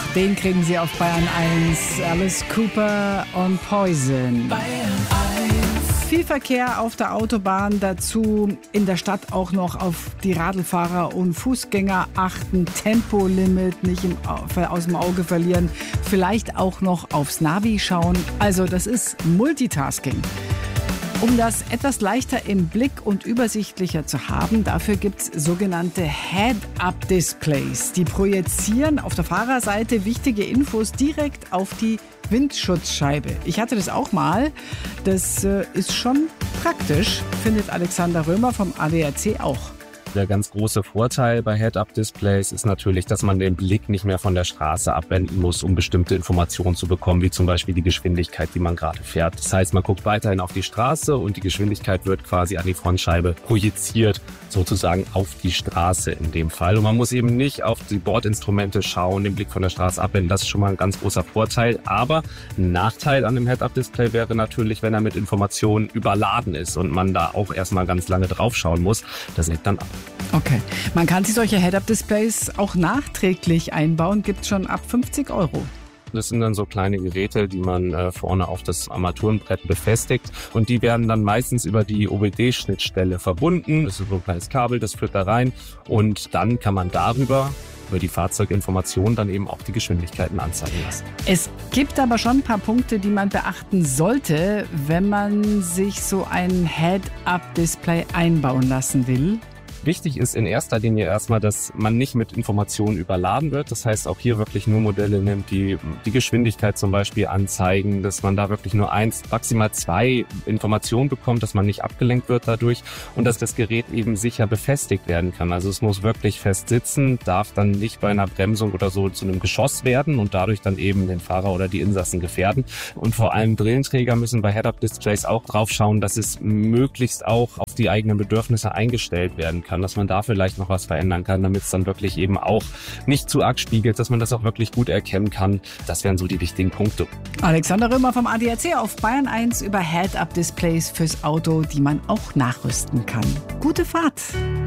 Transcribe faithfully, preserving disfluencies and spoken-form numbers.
Den kriegen Sie auf Bayern eins. Alice Cooper und Poison. Bayern eins. Viel Verkehr auf der Autobahn, dazu in der Stadt auch noch auf die Radlfahrer und Fußgänger achten, Tempolimit nicht im, aus dem Auge verlieren, vielleicht auch noch aufs Navi schauen. Also das ist Multitasking. Um das etwas leichter im Blick und übersichtlicher zu haben, dafür gibt es sogenannte Head-Up-Displays. Die projizieren auf der Fahrerseite wichtige Infos direkt auf die Windschutzscheibe. Ich hatte das auch mal. Das äh, ist schon praktisch, findet Alexander Römer vom A D A C auch. Der ganz große Vorteil bei Head-Up-Displays ist natürlich, dass man den Blick nicht mehr von der Straße abwenden muss, um bestimmte Informationen zu bekommen, wie zum Beispiel die Geschwindigkeit, die man gerade fährt. Das heißt, man guckt weiterhin auf die Straße und die Geschwindigkeit wird quasi an die Frontscheibe projiziert, sozusagen auf die Straße in dem Fall. Und man muss eben nicht auf die Bordinstrumente schauen, den Blick von der Straße abwenden. Das ist schon mal ein ganz großer Vorteil. Aber ein Nachteil an dem Head-Up-Display wäre natürlich, wenn er mit Informationen überladen ist und man da auch erstmal ganz lange drauf schauen muss. Das lenkt dann ab. Okay. Man kann sich solche Head-Up-Displays auch nachträglich einbauen. Gibt es schon ab fünfzig Euro. Das sind dann so kleine Geräte, die man äh, vorne auf das Armaturenbrett befestigt. Und die werden dann meistens über die O B D-Schnittstelle verbunden. Das ist so ein kleines Kabel, das führt da rein. Und dann kann man darüber, über die Fahrzeuginformationen, dann eben auch die Geschwindigkeiten anzeigen lassen. Es gibt aber schon ein paar Punkte, die man beachten sollte, wenn man sich so ein Head-Up-Display einbauen lassen will. Wichtig ist in erster Linie erstmal, dass man nicht mit Informationen überladen wird. Das heißt, auch hier wirklich nur Modelle nimmt, die die Geschwindigkeit zum Beispiel anzeigen, dass man da wirklich nur eins, maximal zwei Informationen bekommt, dass man nicht abgelenkt wird dadurch und dass das Gerät eben sicher befestigt werden kann. Also es muss wirklich fest sitzen, darf dann nicht bei einer Bremsung oder so zu einem Geschoss werden und dadurch dann eben den Fahrer oder die Insassen gefährden. Und vor allem Brillenträger müssen bei Head-Up-Displays auch drauf schauen, dass es möglichst auch auf die eigenen Bedürfnisse eingestellt werden kann. Kann, dass man da vielleicht noch was verändern kann, damit es dann wirklich eben auch nicht zu arg spiegelt, dass man das auch wirklich gut erkennen kann. Das wären so die wichtigen Punkte. Alexander Römer vom A D A C auf Bayern eins über Head-Up-Displays fürs Auto, die man auch nachrüsten kann. Gute Fahrt!